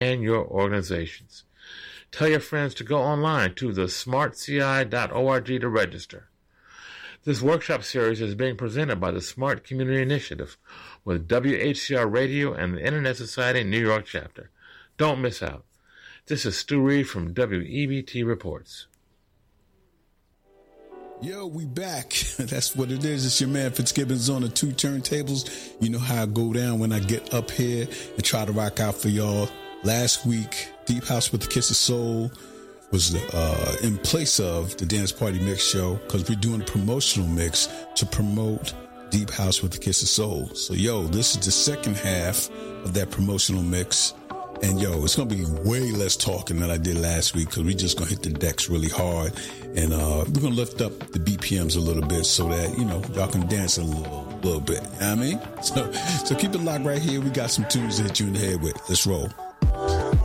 and your organizations. Tell your friends to go online to thesmartci.org to register. This workshop series is being presented by the Smart Community Initiative with WHCR Radio and the Internet Society New York chapter. Don't miss out. This is Stu Reed from WEBT Reports. Yo, we back. That's what it is. It's your man Fitzgibbons on the two turntables. You know how I go down when I get up here and try to rock out for y'all. Last week, Deep House with the Kiss of Soul was in place of the Dance Party Mix show because we're doing a promotional mix to promote Deep House with the Kiss of Soul. So, yo, this is the second half of that promotional mix. And, yo, it's going to be way less talking than I did last week because we're just going to hit the decks really hard. And we're going to lift up the BPMs a little bit so that, you know, y'all can dance a little bit. You know what I mean? So keep it locked right here. We got some tunes to hit you in the head with. Let's roll.